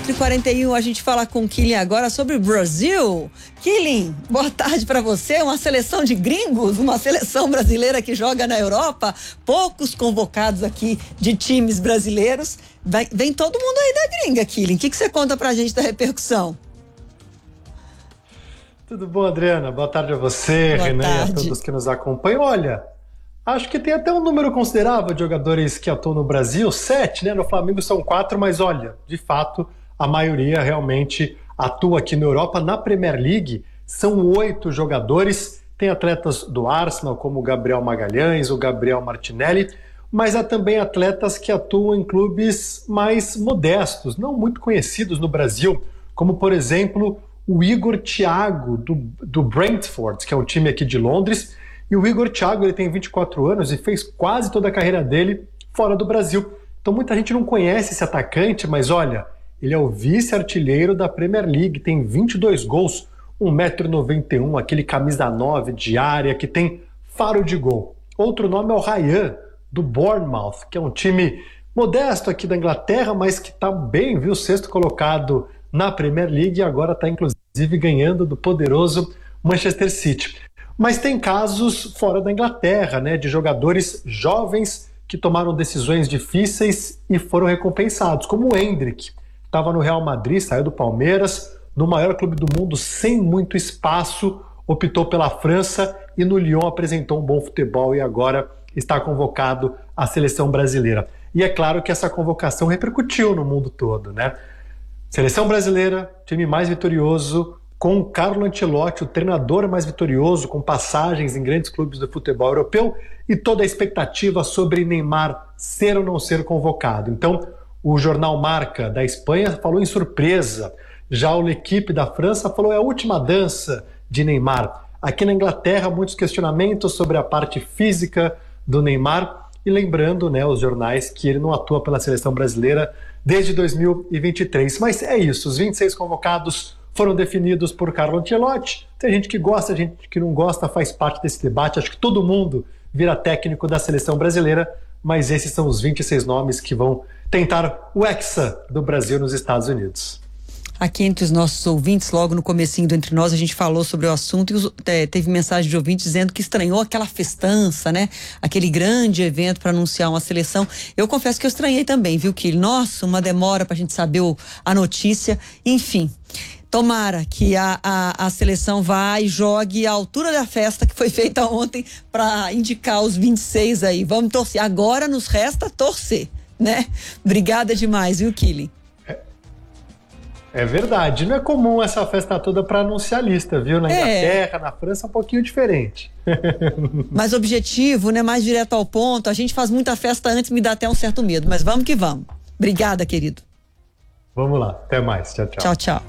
4h41, a gente fala com o Killing agora sobre o Brasil. Killing, boa tarde para você. Uma seleção de gringos, uma seleção brasileira que joga na Europa. Poucos convocados aqui de times brasileiros. Vem todo mundo aí da gringa, Killing. O que você conta pra gente da repercussão? Tudo bom, Adriana? Boa tarde a você, Renan, e a todos que nos acompanham. Olha, acho que tem até um número considerável de jogadores que atuam no Brasil, 7, né? No Flamengo são 4, mas olha, de fato, a maioria realmente atua aqui na Europa. Na Premier League, são 8 jogadores. Tem atletas do Arsenal, como o Gabriel Magalhães, o Gabriel Martinelli, mas há também atletas que atuam em clubes mais modestos, não muito conhecidos no Brasil, como, por exemplo, o Igor Thiago, do Brentford, que é um time aqui de Londres. E o Igor Thiago, ele tem 24 anos e fez quase toda a carreira dele fora do Brasil. Então muita gente não conhece esse atacante, mas olha, ele é o vice-artilheiro da Premier League, tem 22 gols, 1,91 m, aquele camisa 9 de área que tem faro de gol. Outro nome é o Ryan, do Bournemouth, que é um time modesto aqui da Inglaterra, mas que está bem, viu? 6º colocado na Premier League e agora está inclusive ganhando do poderoso Manchester City. Mas tem casos fora da Inglaterra, né, de jogadores jovens que tomaram decisões difíceis e foram recompensados, como o Endrick. Estava no Real Madrid, saiu do Palmeiras, no maior clube do mundo, sem muito espaço, optou pela França e no Lyon apresentou um bom futebol e agora está convocado à seleção brasileira. E é claro que essa convocação repercutiu no mundo todo, né? Seleção brasileira, time mais vitorioso, com o Carlo Ancelotti, o treinador mais vitorioso, com passagens em grandes clubes do futebol europeu e toda a expectativa sobre Neymar ser ou não ser convocado. Então, o jornal Marca da Espanha falou em surpresa. Já o L'Équipe da França falou é a última dança de Neymar. Aqui na Inglaterra, muitos questionamentos sobre a parte física do Neymar. E lembrando, né, os jornais, que ele não atua pela seleção brasileira desde 2023. Mas é isso, os 26 convocados foram definidos por Carlo Ancelotti. Tem gente que gosta, gente que não gosta, faz parte desse debate. Acho que todo mundo vira técnico da seleção brasileira, mas esses são os 26 nomes que vão tentar o Hexa do Brasil nos Estados Unidos. Aqui entre os nossos ouvintes, logo no comecinho do Entre Nós, a gente falou sobre o assunto e teve mensagem de ouvintes dizendo que estranhou aquela festança, né? Aquele grande evento para anunciar uma seleção. Eu confesso que eu estranhei também, viu, que nossa, uma demora pra gente saber a notícia. Enfim, tomara que a seleção vá e jogue à altura da festa que foi feita ontem para indicar os 26 aí. Vamos torcer. Agora nos resta torcer, né? Obrigada demais, viu, Killing? É verdade, não é comum essa festa toda para anunciar a lista, viu? Na Inglaterra, na França, um pouquinho diferente. Mais objetivo, né? Mais direto ao ponto. A gente faz muita festa antes, me dá até um certo medo, mas vamos que vamos. Obrigada, querido. Vamos lá, até mais. Tchau, tchau. Tchau, tchau.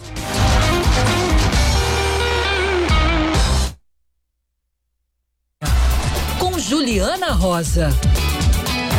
Com Juliana Rosa.